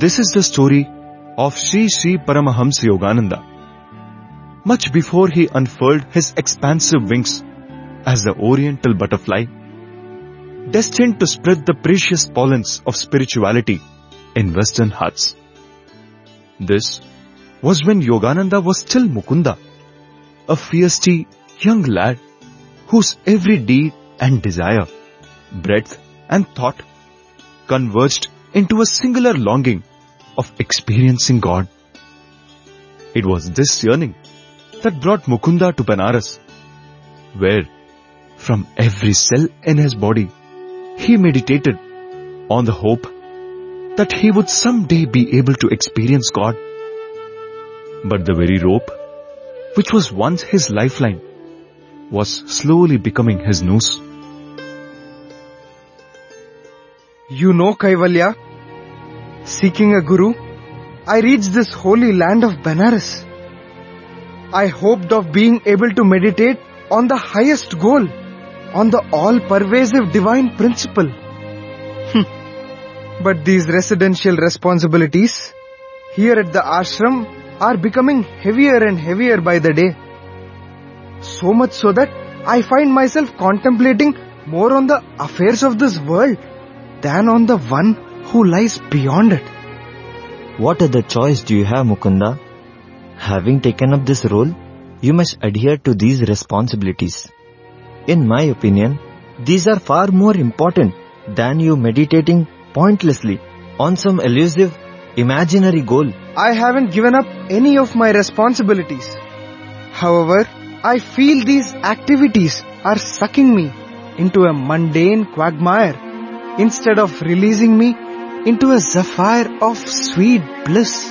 This is the story of Sri Sri Paramahamsa Yogananda. Much before he unfurled his expansive wings as the oriental butterfly, destined to spread the precious pollens of spirituality in Western hearts. This was when Yogananda was still Mukunda, a feisty young lad whose every deed and desire, breath and thought converged into a singular longing of experiencing God. It was this yearning that brought Mukunda to Banaras, where, from every cell in his body, he meditated on the hope that he would someday be able to experience God. But the very rope, which was once his lifeline, was slowly becoming his noose. You know, Kaivalya, seeking a guru, I reached this holy land of Banaras. I hoped of being able to meditate on the highest goal, on the all-pervasive divine principle. But these residential responsibilities here at the ashram are becoming heavier and heavier by the day. So much so that I find myself contemplating more on the affairs of this world than on the one who lies beyond it. What other choice do you have, Mukunda? Having taken up this role, you must adhere to these responsibilities. In my opinion, these are far more important than you meditating pointlessly on some elusive, imaginary goal. I haven't given up any of my responsibilities. However, I feel these activities are sucking me into a mundane quagmire instead of releasing me into a zephyr of sweet bliss.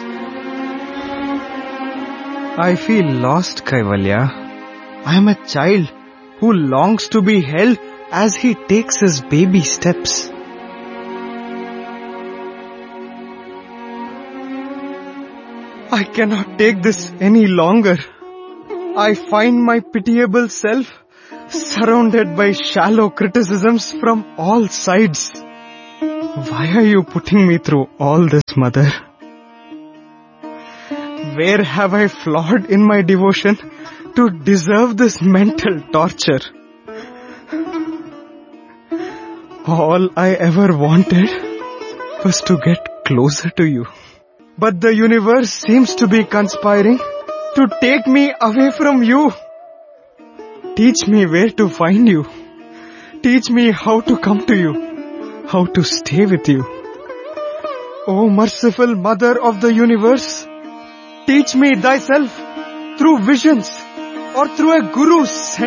I feel lost, Kaivalya. I am a child who longs to be held as he takes his baby steps. I cannot take this any longer. I find my pitiable self surrounded by shallow criticisms from all sides. Why are you putting me through all this, Mother? Where have I flawed in my devotion to deserve this mental torture? All I ever wanted was to get closer to you. But the universe seems to be conspiring to take me away from you. Teach me where to find you. Teach me how to come to you, how to stay with you. O merciful Mother of the universe, teach me thyself through visions or through a guru sent